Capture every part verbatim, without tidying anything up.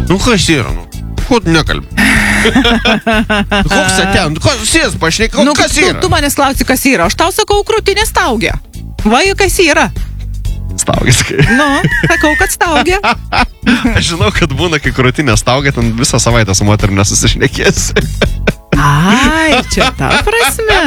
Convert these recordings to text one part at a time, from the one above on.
Nu, kas yra, nu? Ko tu nekalbi? Koks atėm? Sės pašneik, Nu, kas tu, yra? tu manęs klausi, kas yra. Aš tau sakau, krūtinė staugė. Va, kas yra? Staugės. Nu, sakau, kad staugė. Aš žinau, kad būna, kai krūtinė staugia, ten visą savaitę su moterim nesusišnekės. Ai, čia ta prasme.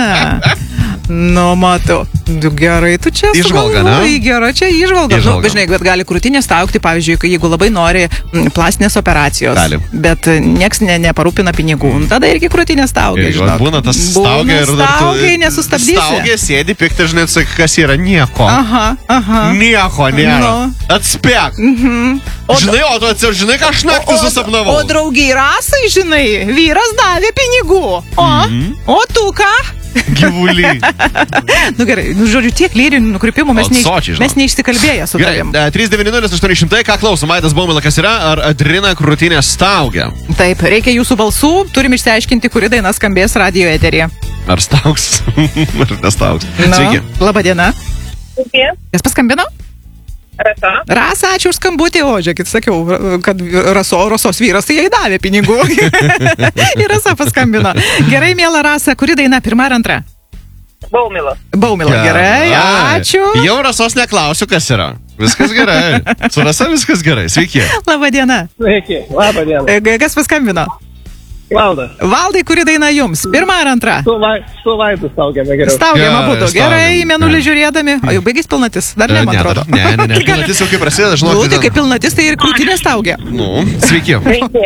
Nu, matau. Gerai, tu čia Įžvalga, ne? sugalvoji, Gera, čia įžvalga. Įžvalga. Nu, žinai, bet gali krūtinė staugti, pavyzdžiui, jeigu labai nori mm, plastinės operacijos. Gali. Bet nieks ne, neparūpina pinigų. Tada irgi krūtinė staugia, Ir žinok. būna tas staugia ir... Būna staugia, nesustabdysi. Staugia, sėdi, pikti, žinai, sakai, kas yra nieko. Aha, aha. Nieko nėra. Nu. Atspėk. Mhm. O, Žinai, o tu atsiprašau, žinai, ką aš naktį susapnavau. O draugiai Rasai, žinai, vyras davė pinigų. O, Mhm. o tu ką? Gyvuliai. Nu gerai, nu, žodžiu, tiek lyrinių nukrypimų mes, O, neiš, sočiai, žinok. mes neišsikalbėję su Gerai, tavim. e, trys devyni nulis aštuoni šimtai, ką klausom, Aidas Baumila, kas yra, ar Adrina krūtinė staugia? Taip, reikia jūsų balsų, turim išsiaiškinti, kuri daina skambės radio eteryje. Ar staugs? Ar nestaugs? Sveiki. Laba diena. Sveiki, Kas paskambino? Rasa. Rasa, ačiū už skambutį, o žiūrėkit, sakiau, kad Raso, Rasos vyras tai jai davė pinigų. Ir Rasa paskambino. Gerai, miela Rasa, kuri daina, pirma ar antra? Baumila. Baumila, gerai, ačiū. Jau Rasos neklausiu, kas yra. Viskas gerai. Su Rasa viskas gerai. Sveiki. Labą dieną. Sveiki, labą dieną. E, Kas paskambino? Valdas. Valdai, kuri daina jums? Pirma ar antra? Su, vai, su vaidu staugiame geriau. Staugiam Gerai, abudu. staugiam. Gerai, į mėnulį Ne. žiūrėdami. O jau baigės pilnatis? Dar ne, man dar- atrodo. Ne, ne, ne. Pilnatis jau kaip prasideda, žinau. Nu, tai kaip pilnatis, tai ir krūtinė staugia. Nu, sveiki. Sveiki.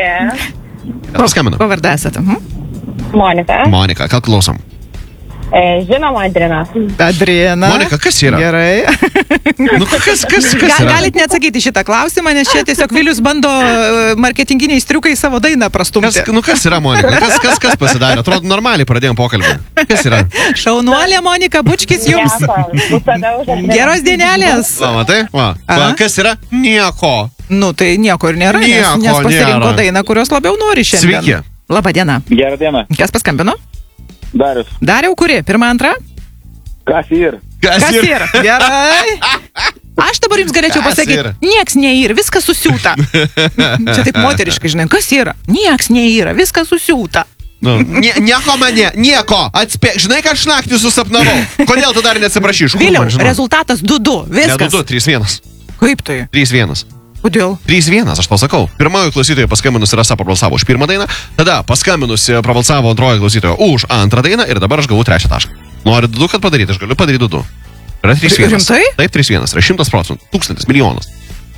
Kas skambina? Pavardę esate. Mhm. Monika. Monika, ką klausom? E, žinoma, Adrina. Adriana. Monika, kas yra? Gerai. Nu, kas, kas, kas Gal, yra? galit neatsakyti šitą klausimą, nes čia tiesiog Vilius bando e, marketinginiais triukais savo dainą prastumti. Kas, nu, kas yra Monika? Kas, kas, kas pasidarė? Atrodo, normaliai pradėjom pokalbį. Kas yra? Šaunuolė Monika, bučkis jums. Visada už Adriną. Geros dienelės. Va, matai? Va. Va, Aha. kas yra? Nieko. Nu, tai nieko ir nėra, nes, Nieko nes pasirinko nėra. dainą, kurios labiau nori šiandien. Sveiki. Labą dieną. Gerą dieną. Kas paskambino? Darius. Dariau, kuri? Pirma, antra? Kas ir? Kas, Kas yra? Gerai. Aš dabar jums galėčiau Kas pasakyti, yra? nieks neįra, viskas susiūta. Čia taip moteriškai, žinai, kas yra? Nieks neįra, viskas susiūta. Nu, nie, nieko mane, nieko. Atspėk, žinai, ką aš naktį susapnavau. Kodėl tu dar neatsiprašyš? Kur Vėliau, man žinot? rezultatas du du, Ne, du, viskas. du, trys, vienas. Kaip tai? trys, vienas. Kodėl? trys vienas, aš tau sakau. Pirmoji klausytoja paskambinusi Rasa prabalsavo už pirmą dainą, tada paskambinusi prabalsavo antroji klausytoja už antrą dainą ir dabar aš gavau trečią tašką. Nori du du, kad padaryti, aš galiu padaryti du du. Yra trys vienas. Rimtai? Taip, trys vienas. Yra šimtas procentų. Tūkstantis, milijonas.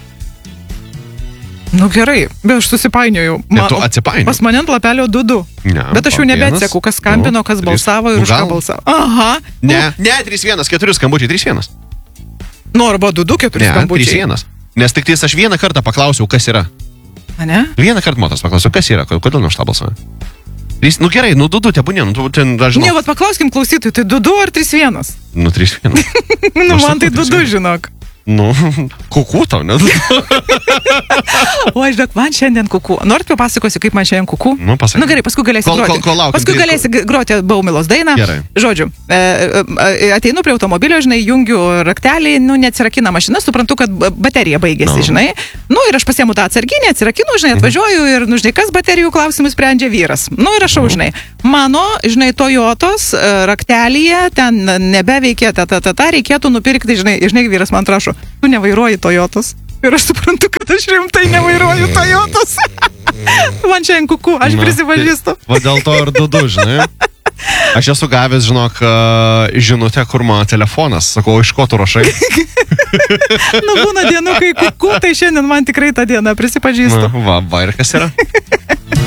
Nu gerai, bet aš susipainiojau. Ne, tu atsipainiojai. Pas mane ant lapelio du du. Ne, Bet aš jau vienas, nebeatseku, kas skambino, du, kas trys. balsavo ir Nu, už ką gal? balsavo. Aha. Ne, ne, trys vienas, keturi skambučiai, trys vienas. Nu, arba du du, keturi Ne, trys skambučiai. vienas. Nes tik tais aš vieną kartą paklausiau, kas yra. A, ne? Vieną kartą motas paklausiau, kas yra, kodėl ne už tą balsuoju. Trys, nu gerai, nu du du, tebūnė, nu tu ten, aš Ne, žinau. vat paklauskim klausytojų, tai du du ar trys vienas? Nu, trys vienas. Nu, Aš man tai sakau, du trys du, vienas. žinok. Nu, kuku tau, ne? O, aš žinok, man šiandien kuku. Norit papasakosiu, kaip man šiandien kuku? Nu, pasakyk. Nu gerai, paskui galėsi Kol- groti. kol- kol laukiam, paskui tai- galėsi g- groti Baumilos dainą. Gerai. Žodžiu, e, e, ateinu prie automobilio, žinai, jungiu raktelį, nu, neatsirakina mašina, suprantu, kad b- baterija baigėsi, Nu. žinai. Nu, ir aš pasiemu tą atsarginį, atsirakinu, žinai, atvažiuoju ir, nu, žinai, kas baterijų klausimus sprendžia vyras. Nu, ir rašau, žinai, mano, žinai, Toyotos e, raktelyje ten nebeveikia, ta, ta, ta, ta, reikėtų nupirkti, žinai, žinai, vyras man rašo, tu nevairuoji Toyotos. Ir aš suprantu, kad aš rimtai nevairuoju Toyotos. Man šiandien kuku, aš Nu, prisipažįstu. tai Va dėl to ir du du, žinai. Aš esu gavęs, žinok, a, žinutę, kur mano telefonas. Sakau, iš ko tu rašai? Nu, būna dienų, kai kuku, tai šiandien man tikrai ta diena, prisipažįstu. Na, va, va, ir kas yra?